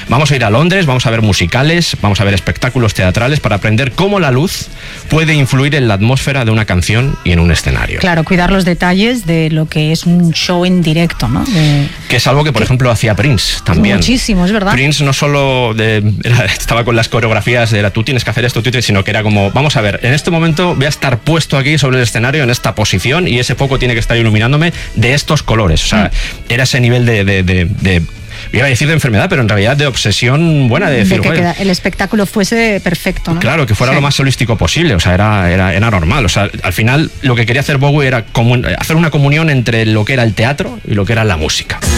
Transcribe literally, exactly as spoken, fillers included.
Vamos a ir a Londres, vamos a ver musicales, vamos a ver espectáculos teatrales para aprender cómo la luz puede influir en la atmósfera de una canción y en un escenario. Claro, cuidar los detalles de lo que es un show en directo, ¿no? De... Que es algo que, por que... ejemplo, hacía Prince también. Muchísimo, es verdad. Prince no solo de, era, estaba con las coreografías de la, tú tienes que hacer esto, tú tienes, sino que era como, vamos a ver, en este momento voy a estar puesto aquí sobre el escenario en esta posición y ese foco tiene que estar iluminándome de estos colores. O sea, mm. era ese nivel de, de, de, de iba a decir de enfermedad, pero en realidad de obsesión buena de decir... De que queda, el espectáculo fuese perfecto, ¿no? Claro, que fuera sí. lo más holístico posible, o sea, era, era, era normal. O sea, al final lo que quería hacer Bowie era hacer una comunión entre lo que era el teatro y lo que era la música.